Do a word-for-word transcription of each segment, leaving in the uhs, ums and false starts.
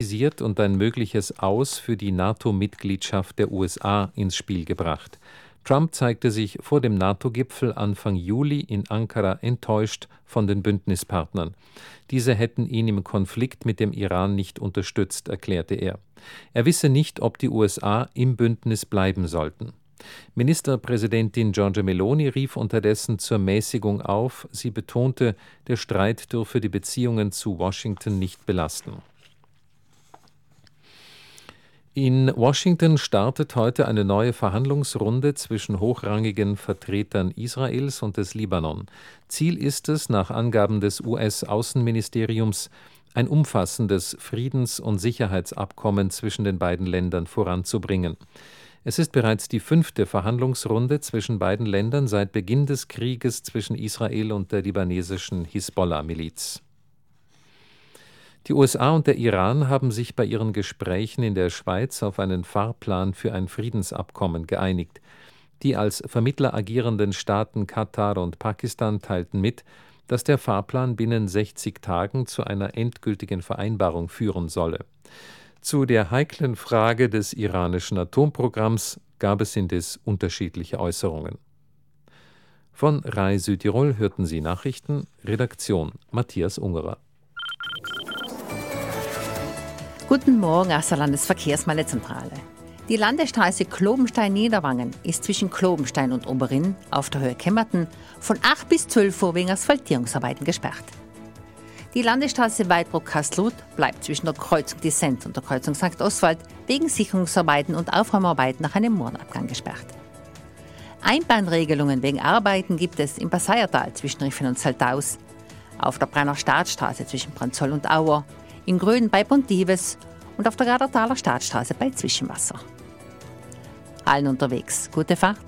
kritisiert und ein mögliches Aus für die NATO-Mitgliedschaft der U S A ins Spiel gebracht. Trump zeigte sich vor dem NATO-Gipfel Anfang Juli in Ankara enttäuscht von den Bündnispartnern. Diese hätten ihn im Konflikt mit dem Iran nicht unterstützt, erklärte er. Er wisse nicht, ob die U S A im Bündnis bleiben sollten. Ministerpräsidentin Giorgia Meloni rief unterdessen zur Mäßigung auf. Sie betonte, der Streit dürfe die Beziehungen zu Washington nicht belasten. In Washington startet heute eine neue Verhandlungsrunde zwischen hochrangigen Vertretern Israels und des Libanon. Ziel ist es, nach Angaben des U S-Außenministeriums, ein umfassendes Friedens- und Sicherheitsabkommen zwischen den beiden Ländern voranzubringen. Es ist bereits die fünfte Verhandlungsrunde zwischen beiden Ländern seit Beginn des Krieges zwischen Israel und der libanesischen Hisbollah-Miliz. Die U S A und der Iran haben sich bei ihren Gesprächen in der Schweiz auf einen Fahrplan für ein Friedensabkommen geeinigt. Die als Vermittler agierenden Staaten Katar und Pakistan teilten mit, dass der Fahrplan binnen sechzig Tagen zu einer endgültigen Vereinbarung führen solle. Zu der heiklen Frage des iranischen Atomprogramms gab es indes unterschiedliche Äußerungen. Von R A I Südtirol hörten Sie Nachrichten, Redaktion Matthias Ungerer. Guten Morgen aus der Landesverkehrsmeldezentrale. Die Landesstraße Klobenstein-Niederwangen ist zwischen Klobenstein und Oberinn auf der Höhe Kemmerten von acht bis zwölf Uhr wegen Asphaltierungsarbeiten gesperrt. Die Landesstraße Weidbruck-Kastelruth bleibt zwischen der Kreuzung Dissent und der Kreuzung Sankt Oswald wegen Sicherungsarbeiten und Aufräumarbeiten nach einem Mondabgang gesperrt. Einbahnregelungen wegen Arbeiten gibt es im Passaiertal zwischen Riffen und Zeltaus, auf der Brenner Staatsstraße zwischen Branzoll und Auer, in Gröden bei Pontives und auf der Gardertaler Staatsstraße bei Zwischenwasser. Allen unterwegs gute Fahrt.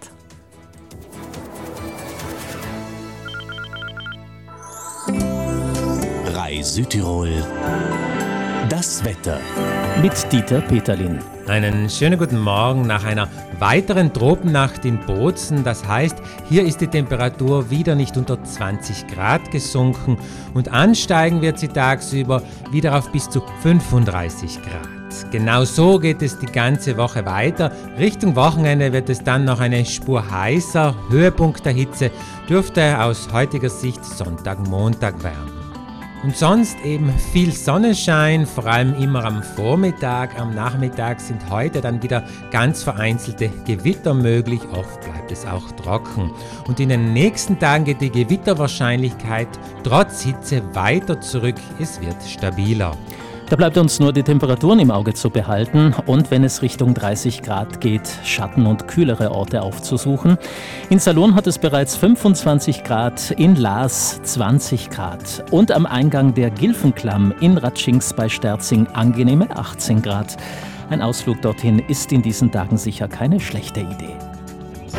R A I Südtirol. Das Wetter. Mit Dieter Peterlin. Einen schönen guten Morgen nach einer weiteren Tropennacht in Bozen. Das heißt, hier ist die Temperatur wieder nicht unter zwanzig Grad gesunken und ansteigen wird sie tagsüber wieder auf bis zu fünfunddreißig Grad. Genau so geht es die ganze Woche weiter. Richtung Wochenende wird es dann noch eine Spur heißer. Höhepunkt der Hitze dürfte aus heutiger Sicht Sonntag, Montag werden. Und sonst eben viel Sonnenschein, vor allem immer am Vormittag. Am Nachmittag sind heute dann wieder ganz vereinzelte Gewitter möglich. Oft bleibt es auch trocken. Und in den nächsten Tagen geht die Gewitterwahrscheinlichkeit trotz Hitze weiter zurück. Es wird stabiler. Da bleibt uns nur die Temperaturen im Auge zu behalten und wenn es Richtung dreißig Grad geht, Schatten- und kühlere Orte aufzusuchen. In Salon hat es bereits fünfundzwanzig Grad, in Laas zwanzig Grad und am Eingang der Gilfenklamm in Ratschings bei Sterzing angenehme achtzehn Grad. Ein Ausflug dorthin ist in diesen Tagen sicher keine schlechte Idee.